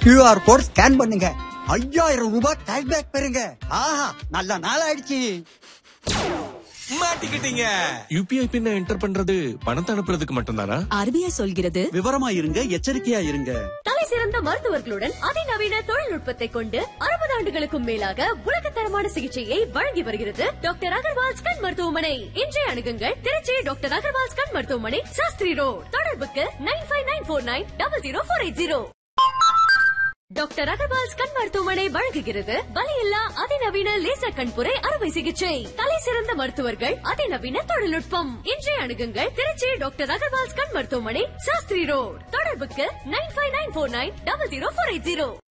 QR code scan பண்ணுங்க, 5000 ரூபாய் cashback பெறுங்க. ஆஹா, நல்ல நாள் ஆயிடுச்சு. மாட்டிக்கிட்டீங்க. யூபிஐ பின்ன என்டர் பண்றது பணத்தை அனுப்புறதுக்கு மட்டும்தானா? RBI சொல்கிறது. விவரமா இருங்க, எச்சரிக்கையா இருங்க. தலை சிறந்த மருத்துவர்களுடன் அதிநவீன தொழில்நுட்பத்தை கொண்டு 60 ஆண்டுகளுக்கும் மேலாக உலகத்தரமான சிகிச்சையை வழங்கி வருகிறது டாக்டர் அகர்வால்ஸ் கண் மருத்துவமனை. இன்றைய அணுகுங்கள் திருச்சி டாக்டர் அகர்வால்ஸ் கண் மருத்துவமனை, சாஸ்திரி ரோட். தொடர்புக்கு 9594900480. டாக்டர் அகர்வால்ஸ் கண் மருத்துவமனை வழங்குகிறது வலியில்லா அதிநவீன லேசர் கண்புரை அறுவை சிகிச்சை. தலை சிறந்த மருத்துவர்கள், அதிநவீன தொழில்நுட்பம். இன்றைய அணுகுங்கள் திருச்சி டாக்டர் அகர்வால்ஸ் கண் மருத்துவமனை, சாஸ்திரி ரோட். தொடர்புக்கு 9594900480.